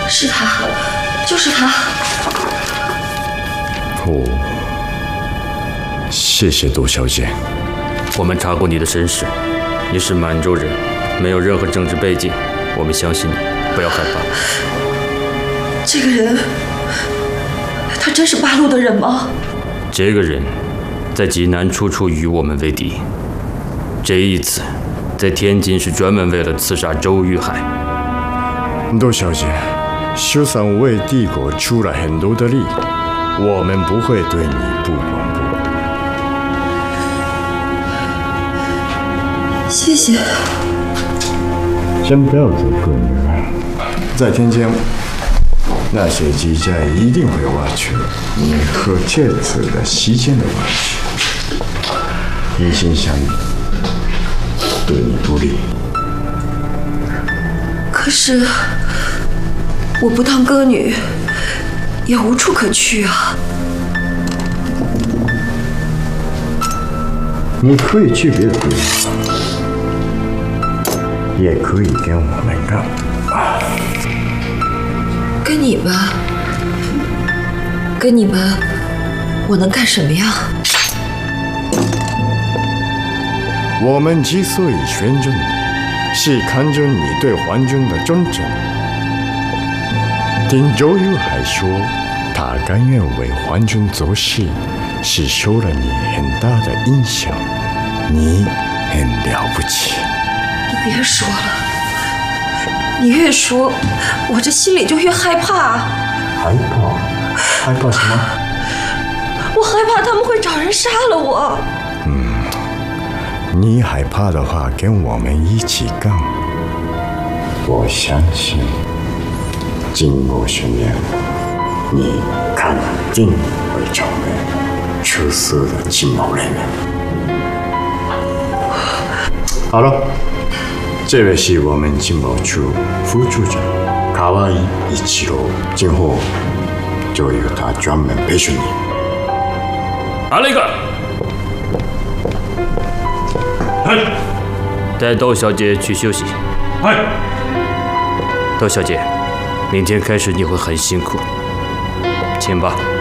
是他，就是他。 哦，谢谢杜小姐。 我们查过你的身世，你是满洲人，没有任何政治背景，我们相信你，不要害怕。 这个人，他真是八路的人吗？ 这个人，在济南处处与我们为敌，这一次，在天津是专门为了刺杀周玉海。 杜小姐，就算为帝国出了很多的力，我们不会对你不管不顾。 谢谢。 先不要走各女儿，在天津，那些记者一定会挖出你和这次的事件的关系，一心想对你不利。 可是我不当歌女，也无处可去啊。 你可以去别的地方，也可以跟我们干。 跟你们，我能干什么呀？ 我们之所以选中你，是看中你对皇军的忠诚。听周玉海说，他甘愿为皇军做事，是受了你很大的影响。你很了不起。 你别说了，你越说，我这心里就越害怕。 害怕？害怕什么？ 我害怕他们会找人杀了我。 你害怕的话，跟我们一起干。我相信，经过训练，你肯定会成为出色的情报人员。好了，这位是我们情报处副处长卡哇伊一七郎，今后就由他专门培训你。 来了一个。带窦小姐去休息。窦小姐，明天开始你会很辛苦，请吧。